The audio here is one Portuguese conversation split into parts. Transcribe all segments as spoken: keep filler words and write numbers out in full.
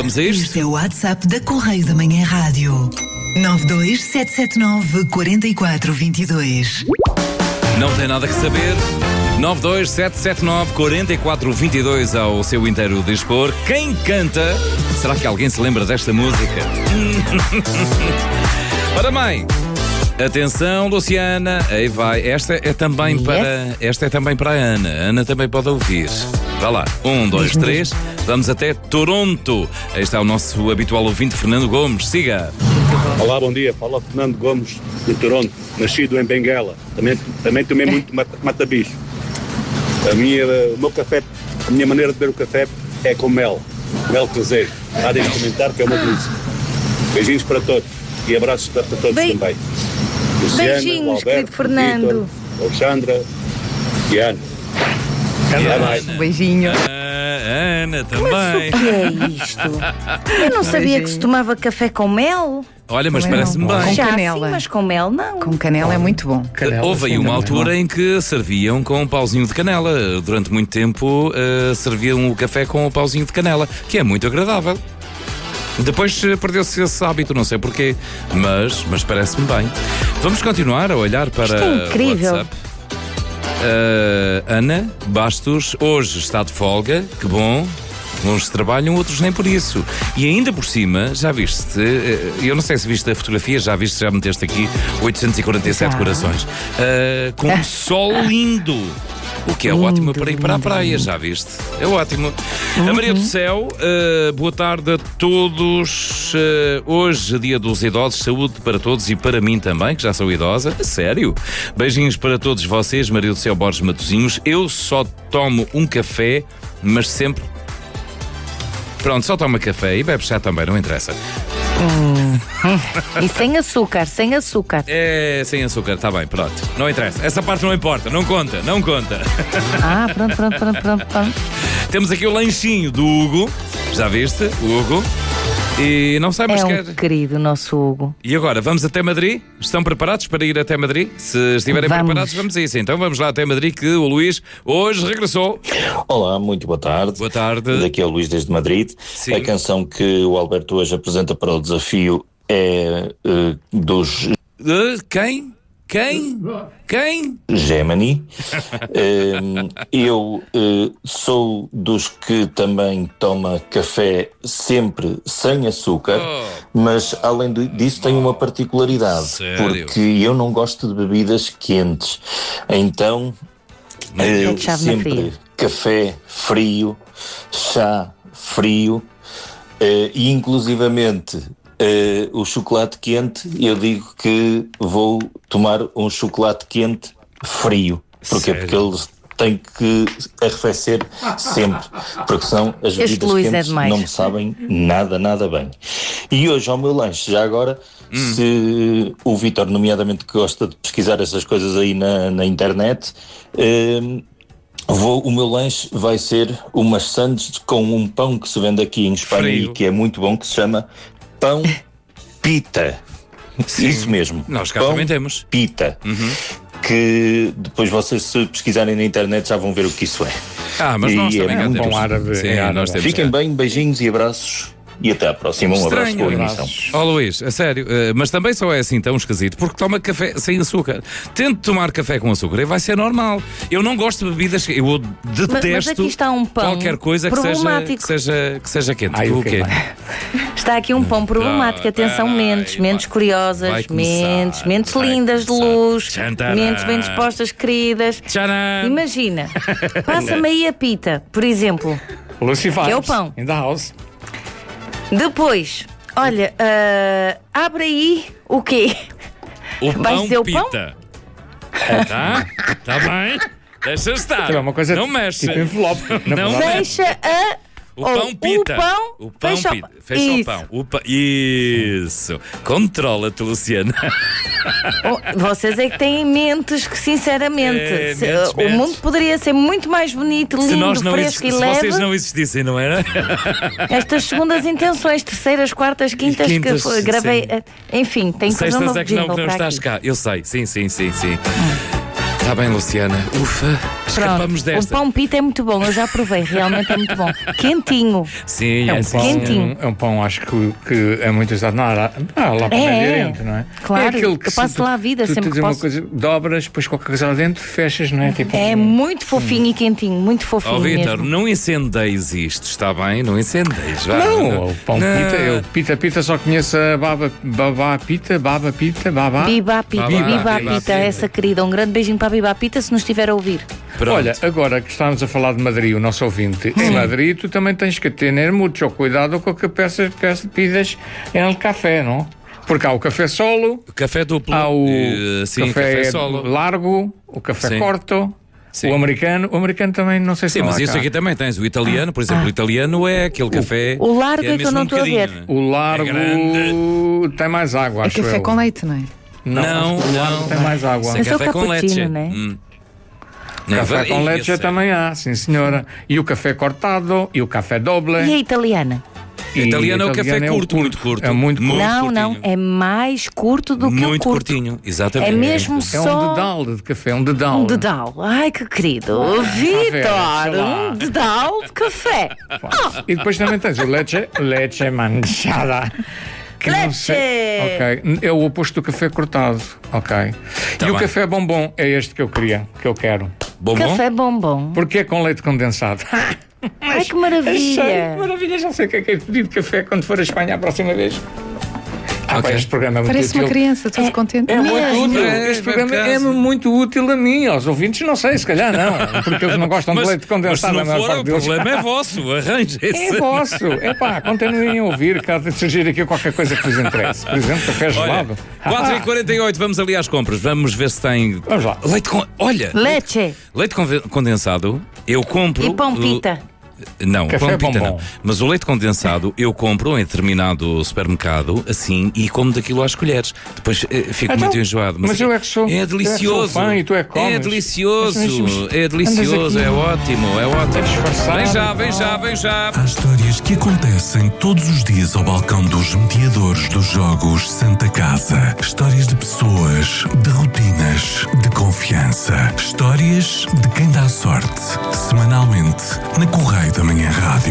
Vamos a isto? Este é o WhatsApp da Correio da Manhã Rádio. nove dois sete sete nove quatro quatro dois dois. Não tem nada que saber. nove dois sete sete nove quatro quatro dois dois ao seu inteiro dispor. Quem canta? Será que alguém se lembra desta música? Ora bem, atenção, Luciana. Aí vai. Esta é também Yes. para esta é também para a Ana. A Ana também pode ouvir. Vá lá. Um, dois, três. Vamos até Toronto. Aí está o nosso habitual ouvinte, Fernando Gomes. Siga. Olá, bom dia. Fala Fernando Gomes, de Toronto, nascido em Benguela. Também, também tomei muito mata- mata-bicho. A minha, o meu café, a minha maneira de beber o café é com mel. Mel caseiro. Há de experimentar, que é uma delícia. Beijinhos para todos. E abraços para todos Be- também. Luciana, Beijinhos, Alberto, querido Fernando. Vítor, Alexandra e Ana. Até mais. Um beijinho. Ah, Ana Mas o também. que é isto? Eu não sabia que se tomava café com mel. Olha, mas Também parece-me não. bem. Com Já canela. sim, mas com mel não. Com canela é muito bom. Houve aí uma altura em que serviam com um pauzinho de canela. Durante muito tempo uh, serviam o café com o pauzinho de canela, que é muito agradável. Depois uh, perdeu-se esse hábito, não sei porquê, mas, mas parece-me bem. Vamos continuar a olhar para Isto é incrível. o WhatsApp. Uh, Ana Bastos, hoje está de folga, que bom. Uns trabalham, outros nem por isso. E ainda por cima, já viste, eu não sei se viste a fotografia, já viste, já meteste aqui oitocentos e quarenta e sete Já. corações. Uh, com um sol lindo. O que é Lindo, ótimo para ir para a lindo, praia, lindo. já viste? É ótimo. A Maria do Céu, uh, boa tarde a todos. Uh, hoje, dia dos idosos, saúde para todos e para mim também, que já sou idosa. A sério. Beijinhos para todos vocês, Maria do Céu Borges Matosinhos. Eu só tomo um café, mas sempre. Pronto, só toma café e bebe chá também, não interessa. E sem açúcar, sem açúcar. É, sem açúcar, está bem, pronto. Não interessa. Essa parte não importa, não conta, não conta. Ah, pronto, pronto, pronto, pronto, pronto. Temos aqui o lanchinho do Hugo. Já viste? O Hugo. E não sei, mas É um quer. querido nosso Hugo. E agora, vamos até Madrid? Estão preparados para ir até Madrid? Se estiverem Vamos. preparados, vamos a isso. Então vamos lá até Madrid, que o Luís hoje regressou. Olá, muito boa tarde. Boa tarde. Daqui é o Luís desde Madrid. Sim. A canção que o Alberto hoje apresenta para o desafio é eh, dos Uh, quem? Quem? Quem? Gemini. Eh, eu eh, sou dos que também toma café sempre sem açúcar, mas além de- disso tenho uma particularidade, Sério? porque eu não gosto de bebidas quentes. Então, eh, É chave na sempre fria. café frio, chá frio, eh, e inclusivamente eh, o chocolate quente, eu digo que vou tomar um chocolate quente frio. Porquê? Sério? Porque eles têm que arrefecer sempre, porque senão as Este bebidas Luís é quentes demais. não me sabem nada, nada bem. E hoje ao meu lanche, já agora, se o Vítor, nomeadamente, que gosta de pesquisar essas coisas aí na, na internet, eh, Vou, o meu lanche vai ser umas sandes com um pão que se vende aqui em Espanha Frio. e que é muito bom, que se chama pão pita. Isso mesmo. Nós cá pão também temos. pita. Que depois vocês, se pesquisarem na internet, já vão ver o que isso é. Ah, mas E nós é também cá muito temos. bom árabe, Sim, é árabe. nós temos. Fiquem bem, beijinhos e abraços e até à próxima. Um abraço, Estranho. boa emissão. Ó Luís, a sério, eh, mas também só é assim tão esquisito porque toma café sem açúcar. Tente tomar café com açúcar e vai ser normal. Eu não gosto de bebidas, eu detesto mas aqui está um pão qualquer coisa que seja, problemático. que, seja, que seja quente. Ai, o o quê? quê? Está aqui um pão problemático. Ah, Atenção, peraí, mentes, vai- mentes vai curiosas, começar, mentes, mentes vai lindas de começar. luz, Tchantarã. mentes bem dispostas, queridas. Tcharam! Imagina, passa-me aí a pita, por exemplo. Lucy Vibes. Que é o pão. In the house. Depois, olha, ah, abre aí o quê? O Vais pão dizer o pão? pita. Tá? Tá bem? Deixa estar. É uma coisa não mexe. tipo envelope. Não verdade. Deixa a. O ou pão pita. O pão, O pão fecha pita. o, Fecha Isso. o pão. O pa... Isso. Controla-te, Luciana. Oh, vocês é que têm mentes que, sinceramente, É, se- mentes, o mentes. mundo poderia ser muito mais bonito, Se, lindo, nós não fresco exist... e Se leve. vocês não existissem, não era? Estas segundas intenções, terceiras, quartas, quintas, Quintas, que foi- gravei. sim. eh, Enfim, tem que fazer um Sextas novo é que não, jingle que não para estás aqui. cá. Eu sei, sim, sim, sim, sim. Está bem, Luciana. Ufa, escapamos Pronto, desta. o pão pita é muito bom, eu já provei, realmente é muito bom. Quentinho. Sim, É é, um sim. pão, Quentinho. é um pão, acho que, que é muito usado na área. Ah, lá para o É, Médio é. Oriente, não é? Claro, é aquele que eu passo se tu- lá a vida, tu sempre tens que uma posso. coisa, dobras, depois qualquer coisa lá dentro, fechas, não é? Tipo, É muito fofinho e quentinho, muito fofinho Ó, Vítor, mesmo. não incendeis isto, está bem? Não incendeis. vá. Não, o pão Não. pita, eu pita pita só conheço a baba, baba pita, baba pita, baba. Biba Pita, Biba, Biba Biba Pita, Pita. essa querida. Um grande beijinho para a Biba Pita se nos estiver a ouvir. Pronto. Olha, agora que estamos a falar de Madrid, o nosso ouvinte, em Madrid tu também tens que ter muito cuidado com o que peças, peças pidas em café, não? Porque há o café solo, Café duplo. há o eh, sim, café, café solo. largo, o café Sim. corto, Sim. o americano. O americano também não sei se Sim, não mas há isso cá. aqui também tens. O italiano, por exemplo, o italiano é aquele café. o largo que é que eu mesmo não um estou a ver. bocadinho. O largo É grande. tem mais água, É acho café eu. com leite, não é? Não, Não, o largo não. tem mais água. Isso é Mas é o café com cappuccino, leite. não é? Hum. Café Não, com e leite esse- também há, sim senhora. E o café cortado, e o café doble. E a italiana? E Italiano é o café italiano curto, muito curto. É muito curto. não, curtinho. não, é mais curto do que o Muito curto. curtinho, exatamente. É mesmo É só um dedal de café, um dedal. um dedal. Ai, que querido. sei Vitor, lá. um dedal de café. E depois também tens o leche, leche manchada. Que não Leche! sei- Ok, é o oposto do café cortado. Ok. Tá e o bem. café bombom é este que eu queria, que eu quero. Bombom? Café bombom. Porque é com leite condensado. Ai, que Achei, maravilha. maravilha, já sei o que é que é pedir de café quando for a Espanha a próxima vez. Ah, Ok. pá, este programa é muito Parece útil. uma criança, toda contente. É muito Mesmo. útil. É, Este bem programa por é acaso. muito útil a mim, aos ouvintes, não sei, se calhar não, porque eles não gostam de leite Mas se condensado. a não maior for, parte o deles. problema é vosso. Arranjem-se. É vosso. É pá, continuem a ouvir, caso surgir aqui qualquer coisa que vos interesse. Por exemplo, café Olha, gelado. quatro e quarenta e oito, vamos ali às compras. Vamos ver se tem. Vamos lá. Leite com. Olha! Leche Leite conve- condensado, eu compro. e pão o- pita. Não, Café pão pita bombom. não. Mas o leite condensado eu compro em determinado supermercado, assim, e como daquilo às colheres. Depois eh, fico Então, muito enjoado. mas eu é que sou- É eu é que delicioso. sou fã e tu é que comes. É delicioso. Mas, mas, É andas delicioso. aqui É ótimo. É ótimo. disfarçado Vem já, e vem tal. já, vem já. Há histórias que acontecem todos os dias ao balcão dos mediadores dos Jogos Santa Casa. Histórias de pessoas, de rotinas, de confiança. Histórias de quem dá sorte. Semanalmente, na Correio da Manhã Rádio.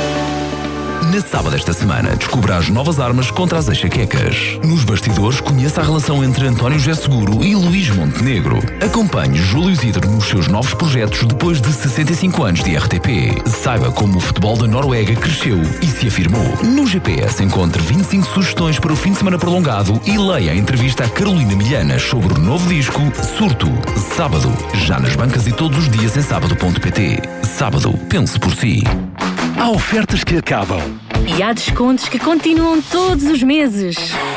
Na sábado desta semana, descubra as novas armas contra as enxaquecas. Nos bastidores, conheça a relação entre António José Seguro e Luís Montenegro. Acompanhe Júlio Isidro nos seus novos projetos depois de sessenta e cinco anos de R T P. Saiba como o futebol da Noruega cresceu e se afirmou. No G P S, encontre vinte e cinco sugestões para o fim de semana prolongado e leia a entrevista a Carolina Milhanas sobre o novo disco Surto. Sábado, já nas bancas e todos os dias em sábado ponto pt. Sábado, pense por si. Há ofertas que acabam E há descontos que continuam todos os meses.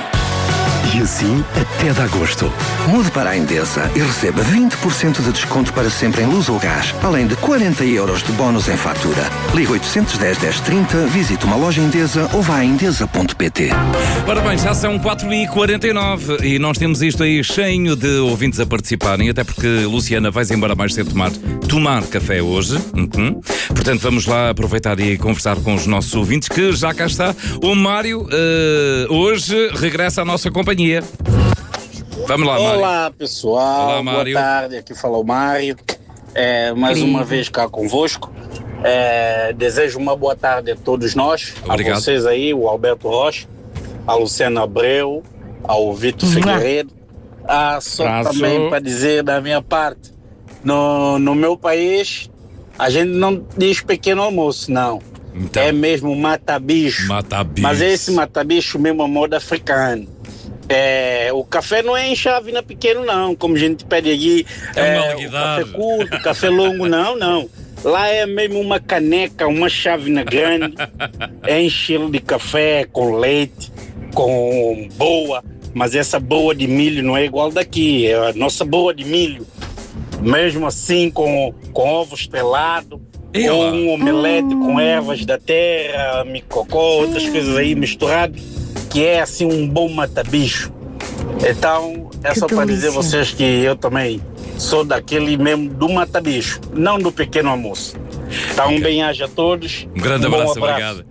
e assim até de agosto. Mude para a Endesa e receba vinte por cento de desconto para sempre em luz ou gás, além de quarenta euros de bónus em fatura. Ligue oitocentos e dez, dez trinta, visite uma loja Endesa ou vá a endesa ponto pt. Ora bem, já são quatro e quarenta e nove e nós temos isto aí cheio de ouvintes a participarem, até porque, Luciana, vais embora mais cedo tomar, tomar café hoje. Uhum. Portanto, vamos lá aproveitar e conversar com os nossos ouvintes, que já cá está. O Mário uh, hoje regressa à nossa companhia. Vamos lá, Mário. Olá, pessoal. Olá, Mário. Boa tarde. Aqui fala o Mário. É, mais Querido. uma vez cá convosco. É, desejo uma boa tarde a todos nós. Obrigado. A vocês aí, o Alberto Rocha, a Luciana Abreu, ao Vitor Mua. Figueiredo. Ah, só Abraço. também para dizer da minha parte, no, no meu país, a gente não diz pequeno almoço, não. Então, É mesmo mata-bicho. mata-bicho. Mas é esse mata-bicho mesmo a moda africano. É, o café não é em chávena pequeno, não, como a gente pede aqui. É um o alguidar. café curto, café longo, não, não. Lá é mesmo uma caneca, uma chávena grande, enche de café com leite, com boa, mas essa boa de milho não é igual daqui, é a nossa boa de milho. Mesmo assim, com, com ovo estrelado, E ou lá. um omelete com ervas da terra, micocó, outras coisas aí misturadas, que é assim um bom mata-bicho. Então, é Que só para dizer a delícia. vocês que eu também sou daquele mesmo do mata-bicho, não do pequeno almoço. Então, um bem-aja a todos. Um grande um bom abraço, abraço. obrigado.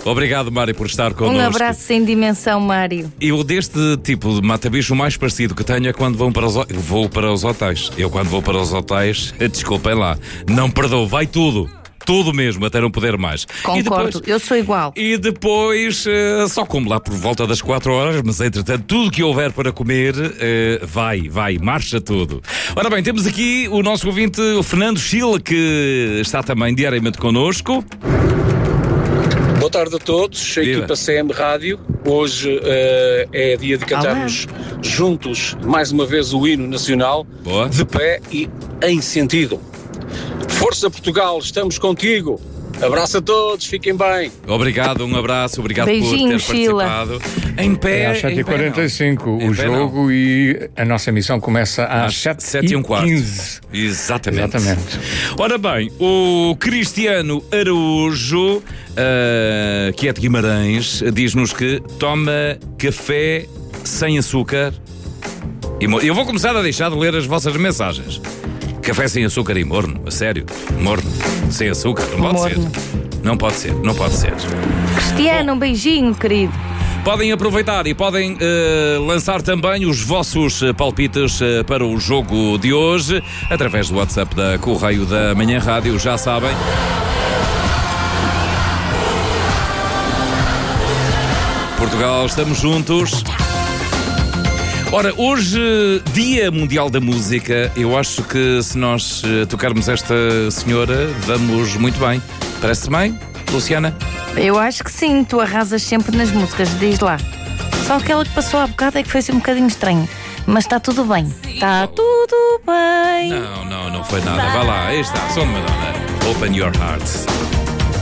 Obrigado, Mário, por estar connosco. Um abraço sem dimensão, Mário. Eu, deste tipo de mata-bicho, o mais parecido que tenho é quando vão para os, vou para os hotéis. Eu, quando vou para os hotéis, desculpem lá, não perdoo, vai tudo. Tudo mesmo, até não poder mais. Concordo, depois, eu sou igual. E depois, uh, só como lá por volta das quatro horas, mas entretanto, tudo que houver para comer, uh, vai, vai, marcha tudo. Ora bem, temos aqui o nosso ouvinte, o Fernando Chile, que está também diariamente connosco. Boa tarde a todos, a equipa C M Rádio. Hoje uh, é dia de cantarmos Olá. juntos, mais uma vez, o hino nacional, Boa. de pé e em sentido. Força Portugal, estamos contigo. Abraço a todos, fiquem bem. Obrigado, um abraço, obrigado Beijinho, por ter Sheila. participado. Em pé, é às sete e quarenta e cinco o jogo e a nossa emissão começa às sete e um quarto. Exatamente. Exatamente. Ora bem, o Cristiano Araújo, uh, que é de Guimarães, diz-nos que toma café sem açúcar. E eu vou começar a deixar de ler as vossas mensagens. Café sem açúcar e morno, a sério, morno, sem açúcar, não pode morno. ser. Não pode ser, não pode ser. Cristiano, Bom, um beijinho, querido. Podem aproveitar e podem uh, lançar também os vossos palpites uh, para o jogo de hoje, através do WhatsApp da Correio da Manhã Rádio, já sabem. Portugal, estamos juntos. Ora, hoje, Dia Mundial da Música, eu acho que se nós uh, tocarmos esta senhora, vamos muito bem. Parece-te bem, Luciana? Eu acho que sim, tu arrasas sempre nas músicas, diz lá. Só aquela que passou há bocado é que foi assim um bocadinho estranho. Mas está tudo bem, está tudo bem. Não, não, não foi nada. Vá lá, aí está, som de Madonna. Open your heart.